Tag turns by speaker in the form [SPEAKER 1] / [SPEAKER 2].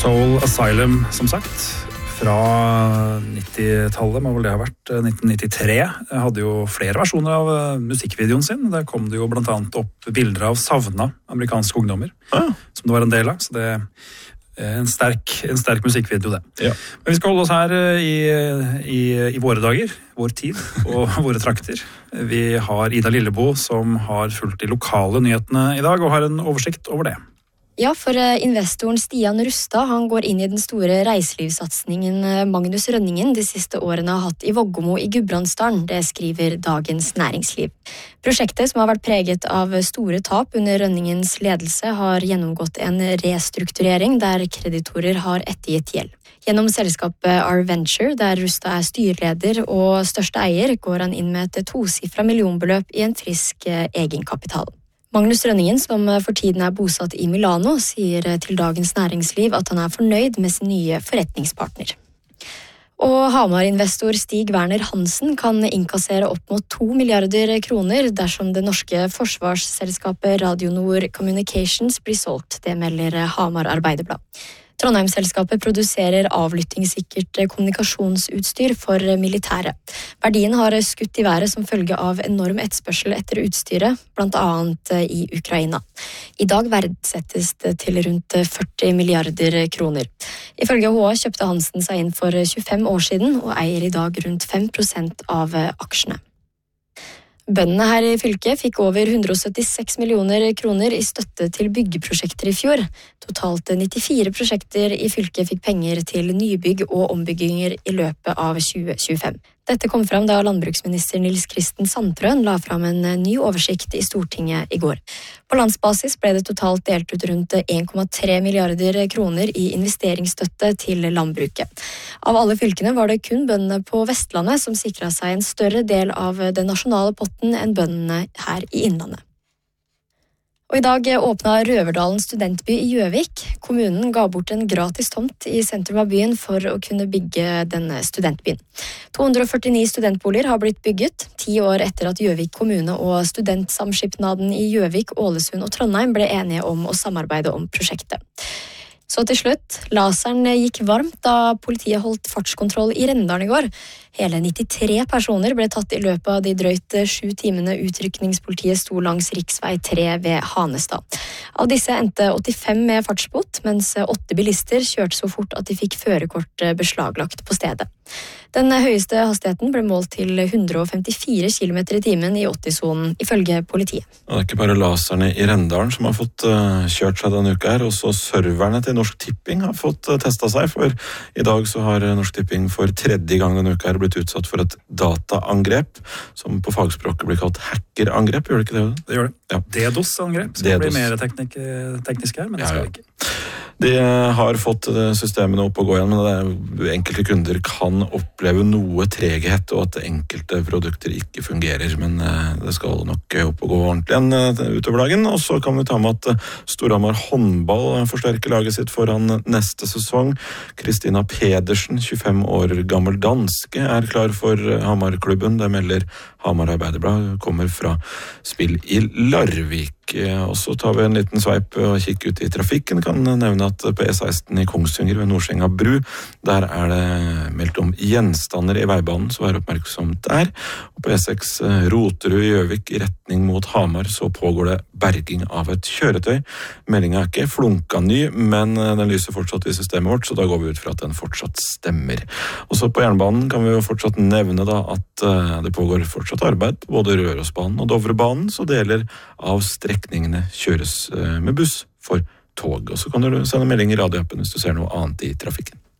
[SPEAKER 1] Soul Asylum, som sagt, fra 90-tallet, må vel det ha vært 1993. Jeg hadde jo flere versjoner av musikkvideoen sin. Der kom det jo blant annet opp bilder av savna amerikanske ungdommer, som det var en del av. Så det er en sterk musikkvideo, det. Ja. Men vi skal holde oss her i våre dager, vår tid og våre trakter. Vi har Ida Lillebo, som har fulgt de lokale nyhetene i dag, og har en oversikt over det.
[SPEAKER 2] Ja, for investoren Stian Rustad, han går inn i den store reiselivssatsningen Magnus Rønningen de siste årene har hatt i Vågåmo i Gudbrandsdalen. Det skriver Dagens Næringsliv. Prosjektet, som har vært preget av store tap under Rønningens ledelse, har gjennomgått en restrukturering der kreditorer har ettergitt gjeld. Gjennom selskapet R-Venture, der Rustad er styreleder og største eier, går han inn med et 2-sifret millionbeløp i en frisk egenkapital. Magnus Rønningen, som for tiden er bosatt i Milano, sier til Dagens Næringsliv at han er fornøyd med sin nye forretningspartner. Og Hamar-investor Stig Werner Hansen kan innkassere opp mot 2 milliarder kroner dersom det norske forsvarsselskapet Radio Nord Communications blir solgt, det melder Hamar Arbeiderblad. Trondheim-selskapet produserer avlyttingssikkert kommunikasjonsutstyr for militære. Verdien har skutt i været som følge av enorm etterspørsel etter utstyret, blant annet i Ukraina. I dag verdsettes det til rundt 40 milliarder kroner. Ifølge HA kjøpte Hansen seg inn for 25 år siden og eier i dag rundt 5% av aksjene. Bøndene her i fylket fikk over 176 millioner kroner i støtte til byggeprosjekter i fjor. Totalt 94 prosjekter i fylket fikk penger til nybygg og ombygginger i løpet av 2025. Dette kom fram da landbruksminister Nils Kristen Sandtrøen la fram en ny oversikt i Stortinget i går. På landsbasis ble det totalt delt ut rundt 1,3 milliarder kroner i investeringsstøtte til landbruket. Av alle fylkene var det kun bøndene på Vestlandet som sikret seg en større del av den nasjonale potten enn bøndene her i Innlandet. Og i dag åpnet Røverdalen studentby i Gjøvik. Kommunen ga bort en gratis tomt i sentrum av byen for å kunne bygge denne studentbyen. 249 studentboliger har blitt bygget, 10 år etter at Gjøvik kommune og studentsamskipnaden i Gjøvik, Ålesund og Trondheim ble enige om å samarbeide om prosjektet. Så til slutt, laseren gikk varmt da politiet holdt fartskontroll i Rendalen i går. Hele 93 personer ble tatt i løpet av de drøyt 7 timene utrykningspolitiet sto langs riksvei 3 ved Hanestad. Av disse endte 85 med fartsbot, mens 8 bilister kjørte så fort at de fikk førerkort beslaglagt på stedet. Den høyeste hastigheten ble målt til 154 km i timen i 80-sonen, ifølge politiet.
[SPEAKER 3] Det er ikke bare laserne i Rendalen som har fått kjørt seg denne uka her, også serverne til Norsk Tipping har fått testet seg, for i dag så har Norsk Tipping for 3. gang denne uka her blitt utsatt for et dataangrep, som på fagspråket blir kalt hackerangrep, gjør det ikke det?
[SPEAKER 1] Det gjør det. Ja. DDoS-angrep, så det blir mer teknisk her, men det skal vi ikke.
[SPEAKER 3] De har fått systemene opp å gå igjen, men enkelte kunder kan oppleve noe treghet, og at enkelte produkter ikke fungerer, men det skal nok opp og gå ordentlig igjen utover dagen. Og så kan vi ta med at Storhamar håndball forsterker laget sitt foran neste sesong. Kristina Pedersen, 25 år gammel danske, er klar for Hamar-klubben. Det melder Hamar Arbeiderblad, kommer fra spill i Larvik. Og så tar vi en liten sveip og kikker ut i trafikken. Kan nevne at på E16 i Kongsvinger ved Nordsenga bru, der er det meldt om gjenstander i veibanen, så vær oppmerksom der. Og på E6 Roterud i Gjøvik i retning mot Hamar, så pågår det berging av et kjøretøy. Meldingen er ikke flunka ny, men den lyser fortsatt i systemet vårt, så da går vi ut fra at den fortsatt stemmer. Og så på jernbanen kan vi jo fortsatt nevne da at det pågår fortsatt arbeid på både Rørosbanen og Dovrebanen, så deler av strekningene kjøres med buss for tog. Og så kan du sende melding i radioappen hvis du ser noe annet i trafikken.